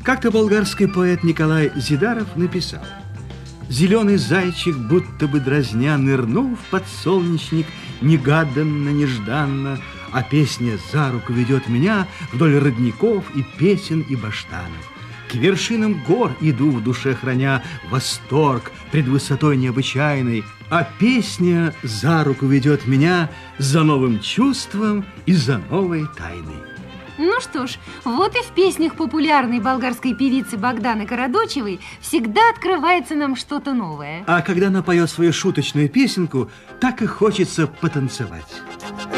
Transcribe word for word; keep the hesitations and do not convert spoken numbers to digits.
Как-то болгарский поэт Николай Зидаров написал: «Зеленый зайчик, будто бы дразня, нырнул в подсолнечник негаданно, нежданно, а песня за руку ведет меня вдоль родников и песен и баштанов. К вершинам гор иду в душе, храня восторг пред высотой необычайной, а песня за руку ведет меня за новым чувством и за новой тайной». Ну что ж, вот и в песнях популярной болгарской певицы Богданы Карадочевой всегда открывается нам что-то новое. А когда она поет свою шуточную песенку, так и хочется потанцевать.